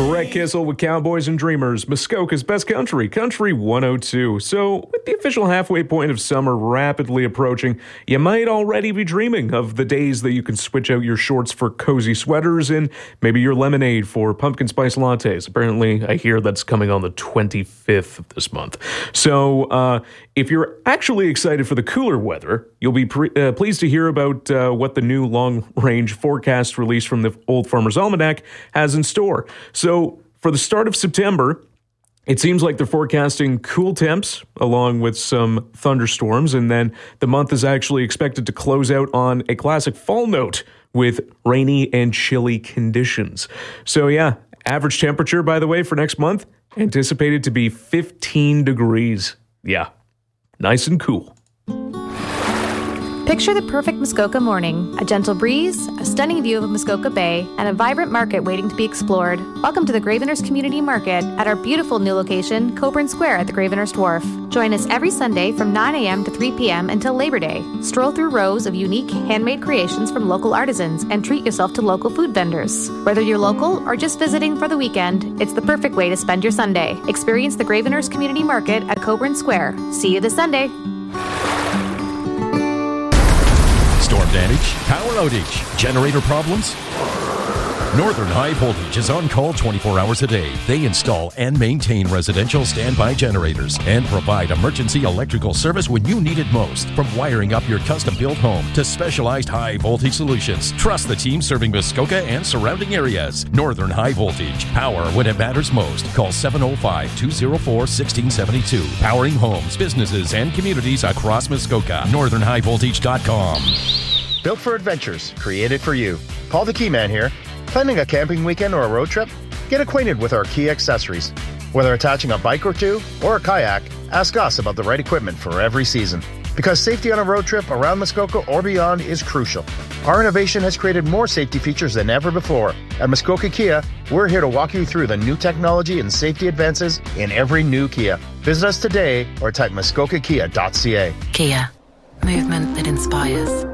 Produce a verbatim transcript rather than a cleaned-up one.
Brett Kissel with Cowboys and Dreamers, Muskoka's best country, Country one oh two. So, with the official halfway point of summer rapidly approaching, you might already be dreaming of the days that you can switch out your shorts for cozy sweaters and maybe your lemonade for pumpkin spice lattes. Apparently, I hear that's coming on the twenty-fifth of this month. So, uh, if you're actually excited for the cooler weather, you'll be pre- uh, pleased to hear about uh, what the new long-range forecast release from the Old Farmer's Almanac has in store. So, for the start of September, it seems like they're forecasting cool temps along with some thunderstorms, and then the month is actually expected to close out on a classic fall note with rainy and chilly conditions. So, yeah, average temperature, by the way, for next month, anticipated to be fifteen degrees. Yeah. Nice and cool. Picture the perfect Muskoka morning. A gentle breeze, a stunning view of Muskoka Bay, and a vibrant market waiting to be explored. Welcome to the Gravenhurst Community Market at our beautiful new location, Coburn Square at the Gravenhurst Wharf. Join us every Sunday from nine a.m. to three p.m. until Labor Day. Stroll through rows of unique handmade creations from local artisans and treat yourself to local food vendors. Whether you're local or just visiting for the weekend, it's the perfect way to spend your Sunday. Experience the Gravenhurst Community Market at Coburn Square. See you this Sunday. Storm damage, power outage, generator problems? Northern High Voltage is on call twenty-four hours a day. They install and maintain residential standby generators and provide emergency electrical service when you need it most. From wiring up your custom-built home to specialized high-voltage solutions, trust the team serving Muskoka and surrounding areas. Northern High Voltage. Power when it matters most. Call seven oh five, two oh four, one six seven two. Powering homes, businesses, and communities across Muskoka. northern high voltage dot com. Built for adventures, created for you. Paul the Keyman here. Planning a camping weekend or a road trip? Get acquainted with our key accessories. Whether attaching a bike or two or a kayak, ask us about the right equipment for every season. Because safety on a road trip around Muskoka or beyond is crucial. Our innovation has created more safety features than ever before. At Muskoka Kia, we're here to walk you through the new technology and safety advances in every new Kia. Visit us today or type muskoka kia dot c a. Kia. Movement that inspires.